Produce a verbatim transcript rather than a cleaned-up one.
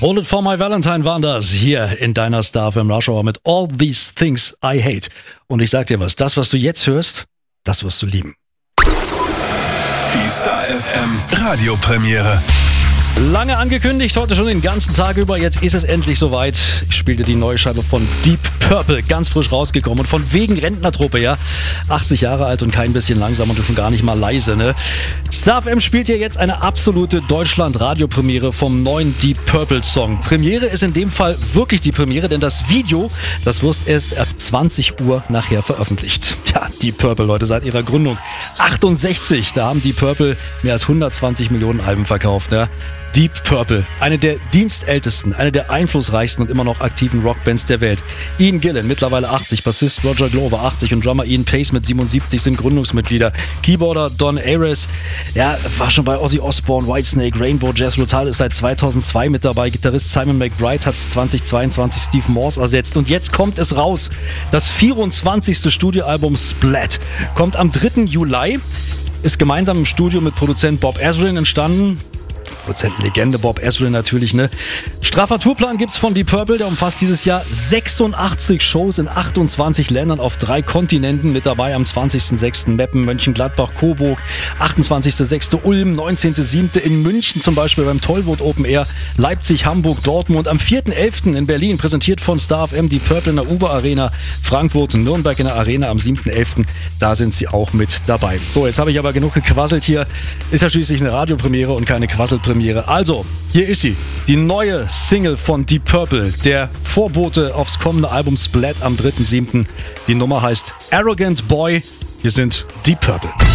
Hold It For My Valentine waren das hier in deiner Star F M Rush Hour mit All These Things I Hate. Und ich sag dir was, das, was du jetzt hörst, das wirst du lieben. Die Star F M Radiopremiere. Lange angekündigt, heute schon den ganzen Tag über, jetzt ist es endlich soweit. Ich spielte die neue Scheibe von Deep Purple, ganz frisch rausgekommen und von wegen Rentnertruppe, ja. achtzig Jahre alt und kein bisschen langsam und schon gar nicht mal leise, ne. Star F M spielt hier jetzt eine absolute Deutschland-Radiopremiere vom neuen Deep Purple Song. Premiere ist in dem Fall wirklich die Premiere, denn das Video, das wird erst ab zwanzig Uhr nachher veröffentlicht. Tja, Deep Purple, Leute, seit ihrer Gründung achtundsechzig, da haben Deep Purple mehr als hundertzwanzig Millionen Alben verkauft, ne. Deep Purple, eine der dienstältesten, eine der einflussreichsten und immer noch aktiven Rockbands der Welt. Ian Gillan, mittlerweile achtzig, Bassist Roger Glover, achtzig und Drummer Ian Pace mit siebenundsiebzig sind Gründungsmitglieder. Keyboarder Don Ayres, ja, war schon bei Ozzy Osbourne, Whitesnake, Rainbow, Jazz Rotal, ist seit zweitausendzwei mit dabei. Gitarrist Simon McBride hat zweitausendzweiundzwanzig Steve Morse ersetzt. Und jetzt kommt es raus. Das vierundzwanzigste Studioalbum Splat kommt am dritten Juli, ist gemeinsam im Studio mit Produzent Bob Ezrin entstanden. Produzentenlegende Bob Ezrin natürlich, ne? Straffer Tourplan gibt's von Deep Purple, der umfasst dieses Jahr sechsundachtzig Shows in achtundzwanzig Ländern auf drei Kontinenten. Mit dabei am zwanzigsten sechsten Meppen, Mönchengladbach, Coburg, achtundzwanzigsten sechsten Ulm, neunzehnten siebten in München zum Beispiel beim Tollwood Open Air, Leipzig, Hamburg, Dortmund. Am vierten elften in Berlin, präsentiert von Star F M, Deep Purple in der Uber Arena, Frankfurt und Nürnberg in der Arena am siebten elften Da sind sie auch mit dabei. So, jetzt habe ich aber genug gequasselt hier. Ist ja schließlich eine Radiopremiere und keine Quasselpremiere. Also, hier ist sie, die neue Single von Deep Purple, der Vorbote aufs kommende Album Splat am dritten siebten Die Nummer heißt Arrogant Boy. Hier sind Deep Purple.